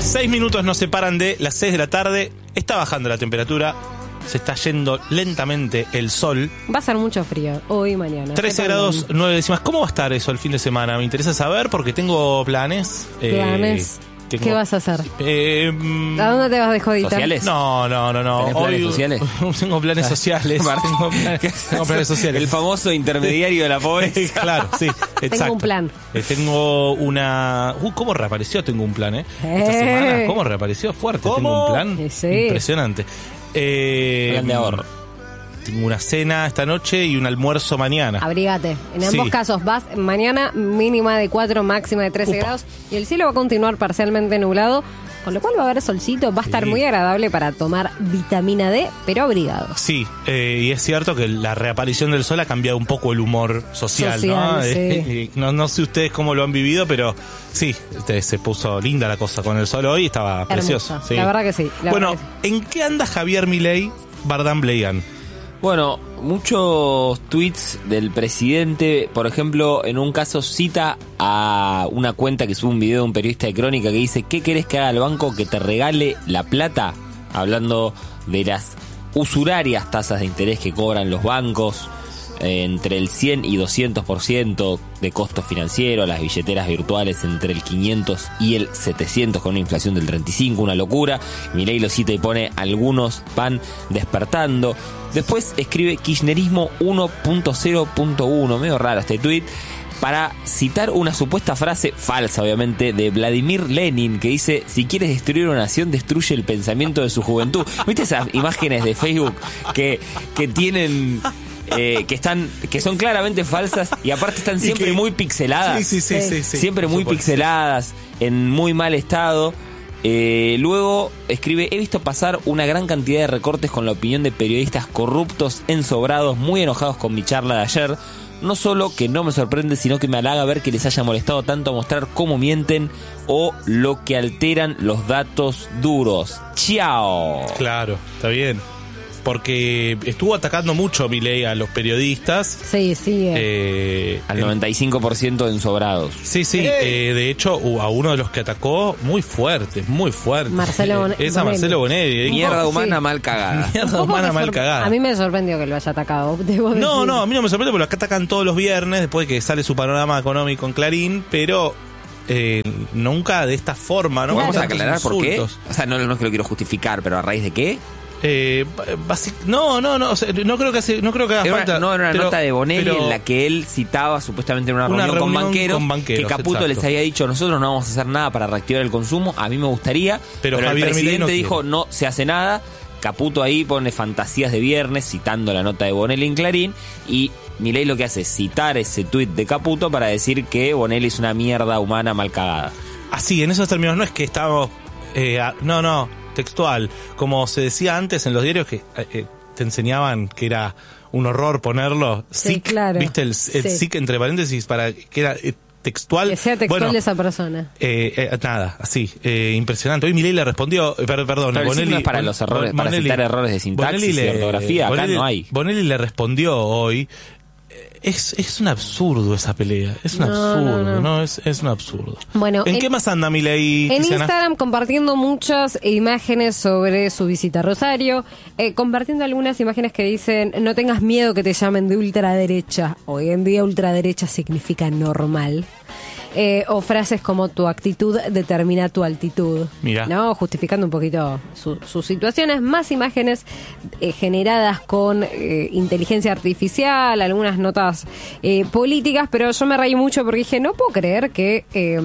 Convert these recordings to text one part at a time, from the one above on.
6 minutos nos separan de las 6 de la tarde. Está bajando la temperatura. Se está yendo lentamente el sol. Va a ser mucho frío hoy y mañana. 13 grados 9 décimas. ¿Cómo va a estar eso el fin de semana? Me interesa saber porque tengo planes. ¿Planes? ¿Qué vas a hacer? ¿A dónde te vas de jodita? ¿Sociales? No. ¿Tenés planes sociales? Tengo planes sociales. Tengo planes sociales. El famoso intermediario de la pobreza. Claro, sí, exacto. Tengo un plan. Tengo una... ¿Cómo reapareció? Tengo un plan, Esta semana, ¿cómo reapareció? Fuerte. ¿Cómo? Tengo un plan. Sí. Impresionante. Plan de ahorro. Tengo una cena esta noche y un almuerzo mañana. Abrigate. En ambos casos vas mañana mínima de 4, máxima de 13 grados. Y el cielo va a continuar parcialmente nublado, con lo cual va a haber solcito. Va a estar muy agradable para tomar vitamina D, pero abrigado. Sí, y es cierto que la reaparición del sol ha cambiado un poco el humor social, ¿no? Sí. No sé ustedes cómo lo han vivido, pero sí, se puso linda la cosa con el sol hoy. Estaba Hermosa. precioso. Sí. La verdad que sí. Bueno, ¿en qué anda Javier Milei Bardán Bleian? Bueno, muchos tweets del presidente, por ejemplo, en un caso cita a una cuenta que sube un video de un periodista de Crónica que dice: ¿qué querés que haga el banco que te regale la plata? Hablando de las usurarias tasas de interés que cobran los bancos, entre el 100 y 200% de costo financiero, las billeteras virtuales entre el 500 y el 700 con una inflación del 35, una locura. Milei lo cita y pone: algunos van despertando. Después escribe kirchnerismo 1.0.1, medio raro este tweet, para citar una supuesta frase falsa, obviamente, de Vladimir Lenin, que dice: si quieres destruir una nación, destruye el pensamiento de su juventud. ¿Viste esas imágenes de Facebook que tienen... que son claramente falsas y aparte están siempre muy pixeladas? Sí. Siempre muy pixeladas, en muy mal estado. Luego escribe: he visto pasar una gran cantidad de recortes con la opinión de periodistas corruptos, ensobrados, muy enojados con mi charla de ayer. No solo que no me sorprende, sino que me halaga ver que les haya molestado tanto mostrar cómo mienten o lo que alteran los datos duros. ¡Chao! Claro, está bien. Porque estuvo atacando mucho Milei a los periodistas. Sí. Al 95% de ensobrados. Sí. De hecho, a uno de los que atacó, muy fuerte. Marcelo Bonelli. Es a Marcelo Bonelli. Mierda humana mal cagada. Mierda humana mal cagada. A mí me sorprendió que lo haya atacado. No, a mí no me sorprende porque lo atacan todos los viernes después de que sale su panorama económico en Clarín, pero... nunca de esta forma, ¿no? Vamos a aclarar por qué. O sea, no es que lo quiero justificar, pero ¿a raíz de qué? No, o sea, no creo que haga falta. Era una nota de Bonelli en la que él citaba supuestamente en una reunión con banqueros, que Caputo exacto. les había dicho: nosotros no vamos a hacer nada para reactivar el consumo, a mí me gustaría, pero el presidente dijo: no se hace nada. Caputo ahí pone fantasías de viernes citando la nota de Bonelli en Clarín, y Milei lo que hace es citar ese tuit de Caputo para decir que Bonelli es una mierda humana mal cagada. Así, en esos términos, no es que estamos... textual, como se decía antes en los diarios que te enseñaban que era un horror ponerlo, sí, sic, claro. viste el sic entre paréntesis para que era textual. Que sea textual de esa persona. Nada, así, impresionante. Hoy Milei le respondió, perdón, Bonelli no es para los errores, para citar errores de sintaxis y de ortografía, acá no hay. Bonelli le respondió hoy. Es un absurdo esa pelea. Es un absurdo, ¿no? Es un absurdo. Bueno, ¿En qué más anda Milei, en Tiziana? Instagram compartiendo muchas imágenes sobre su visita a Rosario, compartiendo algunas imágenes que dicen: no tengas miedo que te llamen de ultraderecha. Hoy en día ultraderecha significa normal. O frases como: tu actitud determina tu altitud. Mira. ¿No? Justificando un poquito sus situaciones. Más imágenes generadas con inteligencia artificial, algunas notas políticas, pero yo me reí mucho porque dije: no puedo creer que...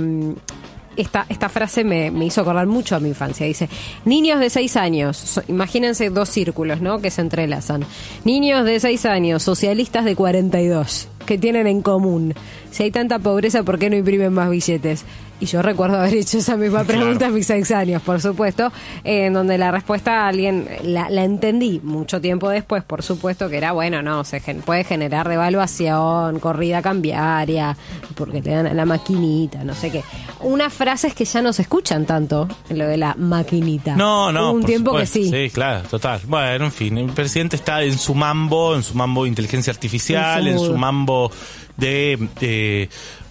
Esta frase me hizo acordar mucho a mi infancia. Dice: niños de 6 años, imagínense dos círculos, ¿no?, que se entrelazan. Niños de 6 años, socialistas de 42, ¿qué tienen en común? Si hay tanta pobreza, ¿por qué no imprimen más billetes? Y yo recuerdo haber hecho esa misma pregunta a mis 6 años, por supuesto, en donde la respuesta a alguien la entendí mucho tiempo después, por supuesto, que era: bueno, no, se puede generar devaluación, corrida cambiaria, porque te dan la maquinita, no sé qué. Unas frases que ya no se escuchan tanto, lo de la maquinita. No, hubo un tiempo supuesto, que sí. Sí, claro, total. Bueno, en fin, el presidente está en su mambo de inteligencia artificial, en su mambo de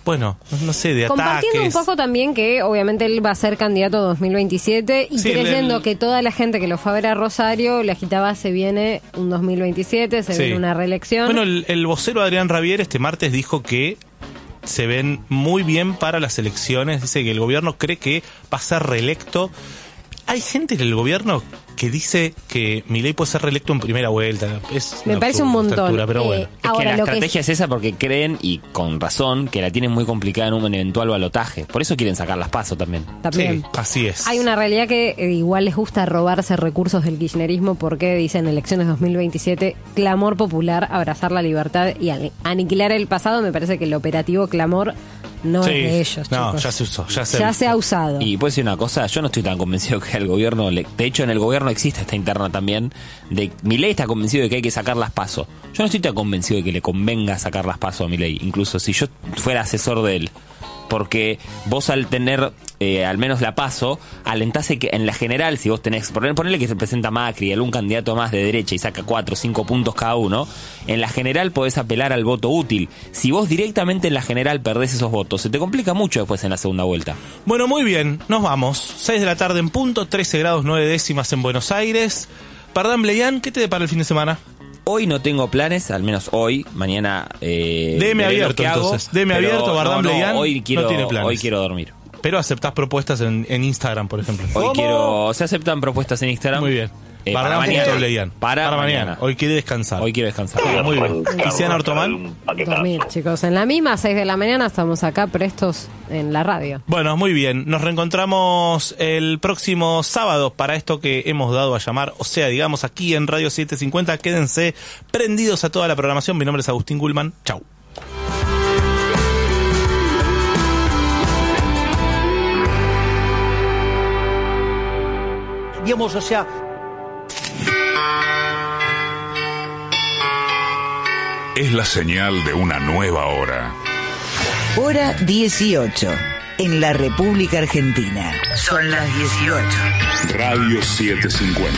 bueno, no sé, de compartiendo ataques. un poco también que obviamente él va a ser candidato a 2027 y Sí, creyendo que toda la gente que lo fue a ver a Rosario le agitaba se viene un 2027, se Sí. viene una reelección. Bueno, el vocero Adrián Rabier este martes dijo que se ven muy bien para las elecciones. Dice que el gobierno cree que va a ser reelecto. Hay gente en el gobierno que dice que Milei puede ser reelecto en primera vuelta. Me parece un montón. Pero bueno. Es Ahora, que la lo que estrategia es esa porque creen, y con razón, que la tienen muy complicada en un eventual balotaje. Por eso quieren sacar las PASO también. también. Sí, así es. Hay una realidad que igual les gusta robarse recursos del kirchnerismo porque dicen elecciones 2027, clamor popular, abrazar la libertad y aniquilar el pasado. Me parece que el operativo clamor no Sí. es de ellos, No, chicos. ya se usó. Ya Se ha usado. Y puedo decir una cosa, yo no estoy tan convencido que al gobierno, de hecho en el gobierno existe esta interna también, de Milei está convencido de que hay que sacar las PASO. Yo no estoy tan convencido de que le convenga sacar las PASO a Milei, incluso si yo fuera asesor de él. Porque vos al tener al menos la PASO, alentase que en la general, si vos tenés, ponele que se presenta Macri, algún candidato más de derecha y saca 4 o 5 puntos cada uno, en la general podés apelar al voto útil. Si vos directamente en la general perdés esos votos, se te complica mucho después en la segunda vuelta. Bueno, muy bien, nos vamos. 6 de la tarde en punto, 13 grados 9 décimas en Buenos Aires. Pardán, Bleian, ¿qué te depara el fin de semana? Hoy no tengo planes, al menos hoy, mañana DM veré lo abierto, que hago, entonces. DM pero abierto, Bardán Bleian hoy quiero, no tiene planes. hoy quiero dormir. Pero aceptás propuestas en Instagram, por ejemplo. Hoy quiero, se aceptan propuestas en Instagram. Muy bien. Para Bardán mañana. Bleian. Para mañana. Hoy quiere descansar. Hoy quiero descansar. Muy bien. Tiziana Ortomán. Dormir, chicos. En la misma, 6 de la mañana, estamos acá prestos en la radio. Bueno, muy bien. Nos reencontramos el próximo sábado para esto que hemos dado a llamar, o sea, digamos, aquí en Radio 750. Quédense prendidos a toda la programación. Mi nombre es Agustín Gulman. Chau. Digamos, o sea... Es la señal de una nueva hora. Hora 18. En la República Argentina. Son las 18. Radio 750.